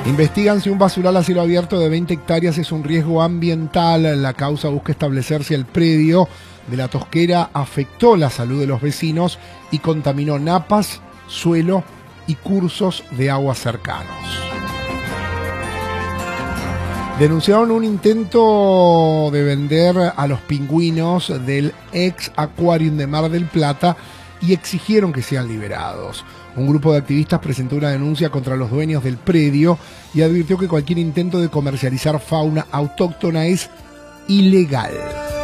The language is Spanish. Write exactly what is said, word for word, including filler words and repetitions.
Investigan si un basural a cielo abierto de veinte hectáreas es un riesgo ambiental. La causa busca establecer si el predio de La Tosquera afectó la salud de los vecinos y contaminó napas, suelo y cursos de agua cercanos. Denunciaron un intento de vender a los pingüinos del ex Aquarium de Mar del Plata y exigieron que sean liberados. Un grupo de activistas presentó una denuncia contra los dueños del predio y advirtió que cualquier intento de comercializar fauna autóctona es ilegal.